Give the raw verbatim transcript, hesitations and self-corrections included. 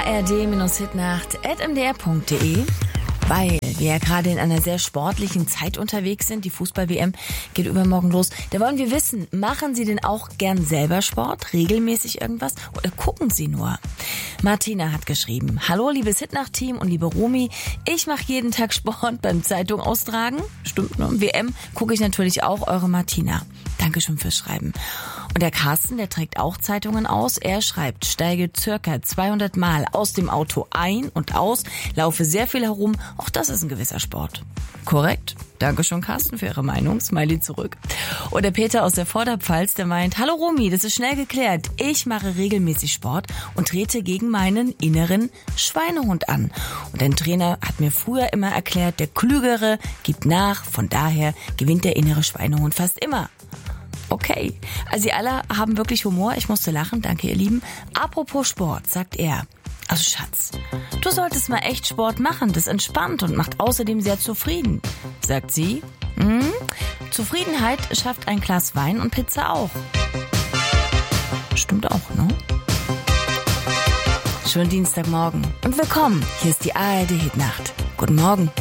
a r d Hitnacht at m d r punkt d e. Weil wir ja gerade in einer sehr sportlichen Zeit unterwegs sind, die Fußball-W M geht übermorgen los, da wollen wir wissen, machen Sie denn auch gern selber Sport, regelmäßig irgendwas oder gucken Sie nur? Martina hat geschrieben, hallo liebes Hitnacht-Team und liebe Romy, ich mache jeden Tag Sport beim Zeitung austragen, stimmt, ne? W M gucke ich natürlich auch, eure Martina. Dankeschön fürs Schreiben. Und der Carsten, der trägt auch Zeitungen aus. Er schreibt, steige circa zweihundert Mal aus dem Auto ein und aus, laufe sehr viel herum. Auch das ist ein gewisser Sport. Korrekt. Dankeschön, Carsten, für Ihre Meinung. Smiley zurück. Und der Peter aus der Vorderpfalz, der meint, hallo Romy, das ist schnell geklärt. Ich mache regelmäßig Sport und trete gegen meinen inneren Schweinehund an. Und ein Trainer hat mir früher immer erklärt, der Klügere gibt nach. Von daher gewinnt der innere Schweinehund fast immer. Okay, also Sie alle haben wirklich Humor. Ich musste lachen, danke ihr Lieben. Apropos Sport, sagt er. Also Schatz, du solltest mal echt Sport machen. Das entspannt und macht außerdem sehr zufrieden. Sagt sie, hm, Zufriedenheit schafft ein Glas Wein und Pizza auch. Stimmt auch, ne? Schönen Dienstagmorgen und willkommen. Hier ist die A R D Hitnacht. Guten Morgen.